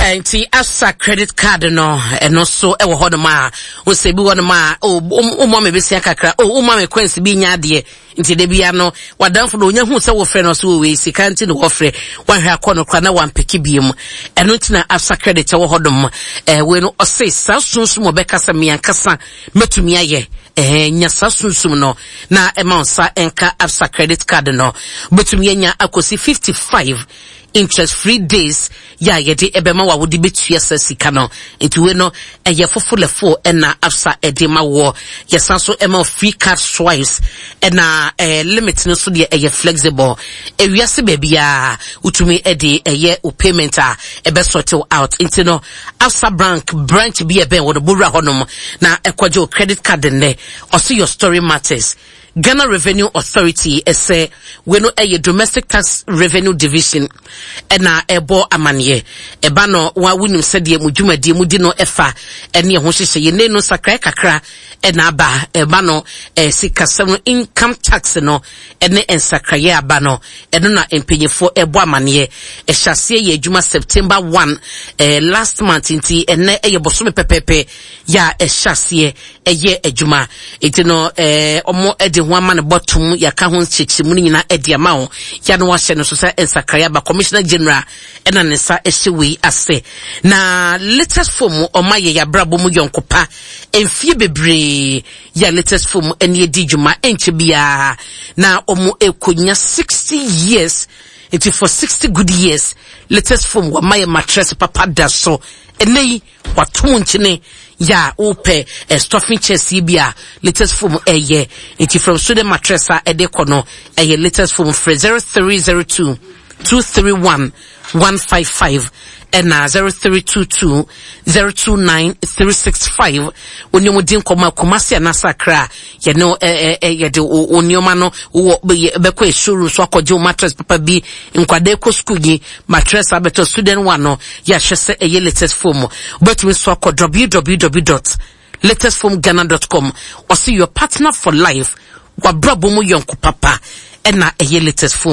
Enti asa credit card no eno so e wo hodoma wo se bi wonoma o mo me besia kakra o ma me kwansi bi nya ade nti de bia no wadanfo no onya hu se wo frɛ no so we sika nti no wo frɛ wan hwe akɔ kra na wan peki biem eno ntina asa credit wo hodom we no o se sasunsu mo be kasa me ankasa metumi aye nya sasunsu no na e ma onsa enka asa credit card no betumi anya akosi 55 interest free days ya yede ebema wa wodi betua sika no enti we no eye fofulefo na afsa edema wo yesanso ema free card swipes na limit no so de eye flexible ewiase bebia utumi ede eye o payment a ebe sort out enti no afsa branch bi ebe wo do bura honom na ekwaje credit card ne also your story matters. Ghana Revenue Authority say we no a domestic tax revenue division na ebo amanye eba no wa wunim said ye mudwumadi mudi no efa ene ho hyehye ye ne no sakra kakra na aba eba no sikasem income tax no ene ensakra ye aba no eno na empenyefo ebo amanye ehyasie ye adwuma September 1 last month nti ene eye bosome pepepe ya ehyasie eye adwuma etino omo ede ho ama ne bottom ya ka ho nchechemu nyina ede ama ho ya no wahye no so sa ensakra ba Commissioner General ena ne sa ehyewe ase na latest form omaye ya brabo mu yonkopa emfie bebre ya latest form ene edi dwuma enche bia na omo ekonya 60 years it for 60 good years latest form wa my mattress papa da so enei wato nchine ya ope stuffing chest bia latest form eye it from student mattress a ede kono eye latest form 0302 231 155 and 0322 029 365 when you mudin koma kumasi anasakra you know ye de onioma no wo beko shuru so akoje mattress papa bi nkwade ko school yi mattress abeto student one no ya hwese eye latest form but we so akọ www.latestformghana.com or see your partner for life wa brabo mu yonko papa and na eye latest form